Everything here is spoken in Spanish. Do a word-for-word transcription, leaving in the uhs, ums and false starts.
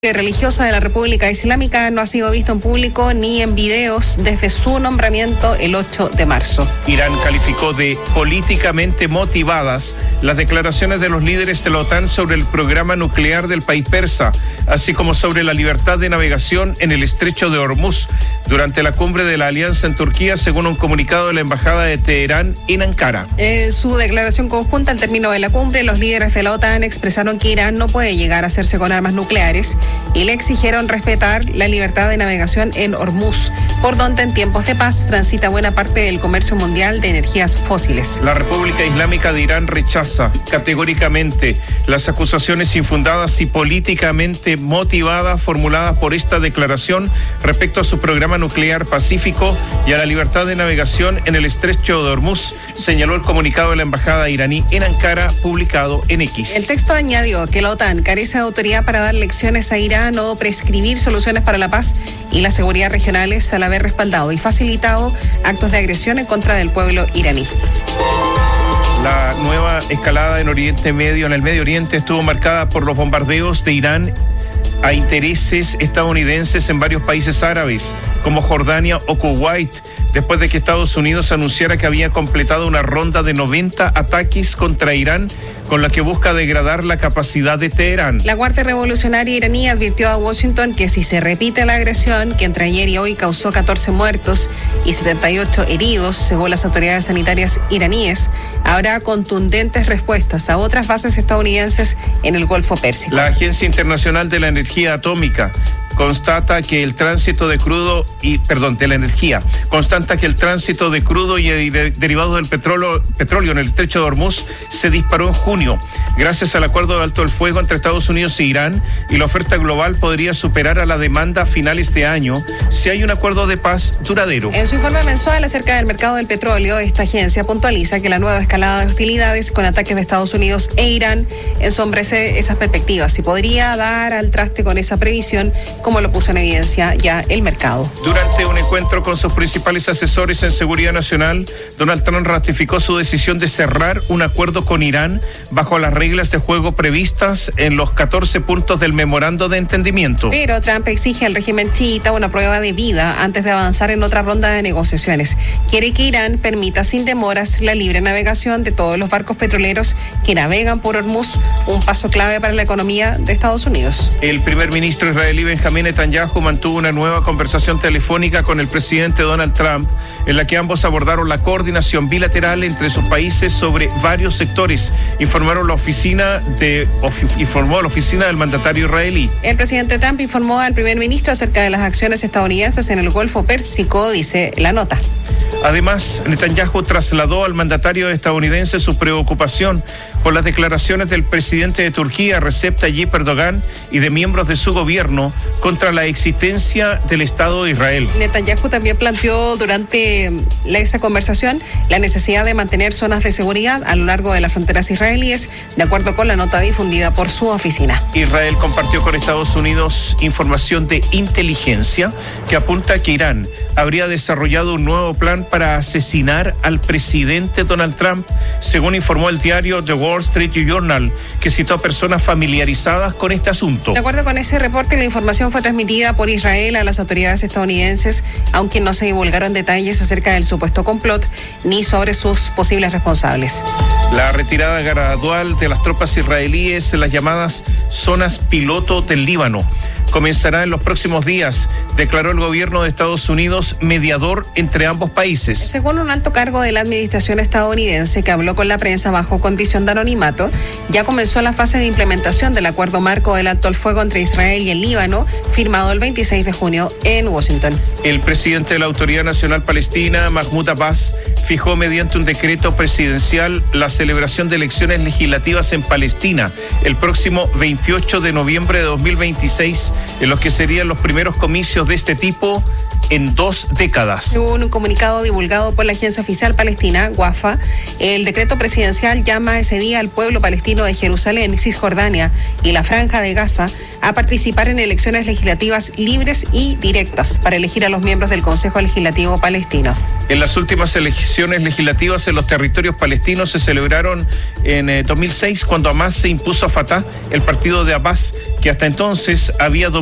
religiosa de la República Islámica no ha sido visto en público ni en videos desde su nombramiento el ocho de marzo. Irán calificó de políticamente motivadas las declaraciones de los líderes de la OTAN sobre el programa nuclear del país persa, así como sobre la libertad de navegación en el estrecho de Hormuz durante la cumbre de la Alianza en Turquía, según un comunicado de la Embajada de Teherán en Ankara. En su declaración conjunta al término de la cumbre, los líderes de la OTAN expresaron que Irán no puede llegar a hacerse con armas nucleares y le exigieron respetar la libertad de navegación en Hormuz, por donde en tiempos de paz transita buena parte del comercio mundial de energías fósiles. La República Islámica de Irán rechaza categóricamente las acusaciones infundadas y políticamente motivadas formuladas por esta declaración respecto a su programa nuclear pacífico y a la libertad de navegación en el estrecho de Hormuz, señaló el comunicado de la Embajada iraní en Ankara, publicado en X. El texto añadió que la OTAN carece de autoridad para dar lecciones a Irán o prescribir soluciones para la paz y la seguridad regionales al haber respaldado y facilitado actos de agresión en contra del pueblo iraní. La nueva escalada en Oriente Medio, en el Medio Oriente, estuvo marcada por los bombardeos de Irán a intereses estadounidenses en varios países árabes, como Jordania o Kuwait, después de que Estados Unidos anunciara que había completado una ronda de noventa ataques contra Irán, con la que busca degradar la capacidad de Teherán. La Guardia Revolucionaria iraní advirtió a Washington que si se repite la agresión, que entre ayer y hoy causó catorce muertos y setenta y ocho heridos, según las autoridades sanitarias iraníes, habrá contundentes respuestas a otras bases estadounidenses en el Golfo Pérsico. La Agencia Internacional de la Energía Atómica constata que el tránsito de crudo y perdón de la energía constata que el tránsito de crudo y de, derivados del petróleo petróleo en el estrecho de Hormuz se disparó en junio gracias al acuerdo de alto el fuego entre Estados Unidos e Irán, y la oferta global podría superar a la demanda a finales de año si hay un acuerdo de paz duradero. En su informe mensual acerca del mercado del petróleo, esta agencia puntualiza que la nueva escalada de hostilidades con ataques de Estados Unidos e Irán ensombrece esas perspectivas y podría dar al traste con esa previsión, como lo puso en evidencia ya el mercado. Durante un encuentro con sus principales asesores en seguridad nacional, Donald Trump ratificó su decisión de cerrar un acuerdo con Irán bajo las reglas de juego previstas en los catorce puntos del memorando de entendimiento. Pero Trump exige al régimen chiita una prueba de vida antes de avanzar en otra ronda de negociaciones. Quiere que Irán permita sin demoras la libre navegación de todos los barcos petroleros que navegan por Hormuz, un paso clave para la economía de Estados Unidos. El primer ministro israelí Benjamín Netanyahu mantuvo una nueva conversación telefónica con el presidente Donald Trump, en la que ambos abordaron la coordinación bilateral entre sus países sobre varios sectores, informaron la oficina de informó la oficina del mandatario israelí. El presidente Trump informó al primer ministro acerca de las acciones estadounidenses en el Golfo Pérsico, dice la nota. Además, Netanyahu trasladó al mandatario estadounidense su preocupación por las declaraciones del presidente de Turquía, Recep Tayyip Erdogan, y de miembros de su gobierno contra la existencia del Estado de Israel. Netanyahu también planteó durante la, esa conversación la necesidad de mantener zonas de seguridad a lo largo de las fronteras israelíes, de acuerdo con la nota difundida por su oficina. Israel compartió con Estados Unidos información de inteligencia que apunta a que Irán habría desarrollado un nuevo plan para asesinar al presidente Donald Trump, según informó el diario The Wall Street Journal, que citó a personas familiarizadas con este asunto. De acuerdo con ese reporte, la información fue transmitida por Israel a las autoridades estadounidenses, aunque no se divulgaron detalles acerca del supuesto complot ni sobre sus posibles responsables. La retirada gradual de las tropas israelíes en las llamadas zonas piloto del Líbano comenzará en los próximos días, declaró el gobierno de Estados Unidos, mediador entre ambos países. Según un alto cargo de la administración estadounidense que habló con la prensa bajo condición de anonimato, ya comenzó la fase de implementación del acuerdo marco del alto el fuego entre Israel y el Líbano, firmado el veintiséis de junio en Washington. El presidente de la Autoridad Nacional Palestina, Mahmoud Abbas, fijó mediante un decreto presidencial la celebración de elecciones legislativas en Palestina el próximo veintiocho de noviembre de dos mil veintiséis, en los que serían los primeros comicios de este tipo en dos décadas. Según un comunicado divulgado por la agencia oficial palestina, WAFA, el decreto presidencial llama ese día al pueblo palestino de Jerusalén, Cisjordania y la Franja de Gaza a participar en elecciones legislativas libres y directas para elegir a los miembros del Consejo Legislativo Palestino. En las últimas elecciones legislativas en los territorios palestinos se celebraron en eh, dos mil seis, cuando Hamas se impuso a Fatah, el partido de Abbas, que hasta entonces había